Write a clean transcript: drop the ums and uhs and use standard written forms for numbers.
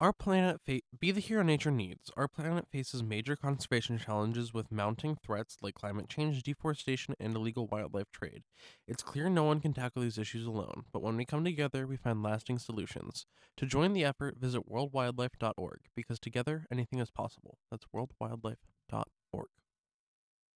Be the hero nature needs. Our planet faces major conservation challenges with mounting threats like climate change, deforestation, and illegal wildlife trade. It's clear no one can tackle these issues alone, but when we come together, we find lasting solutions. To join the effort, visit worldwildlife.org because together anything is possible. That's worldwildlife.org.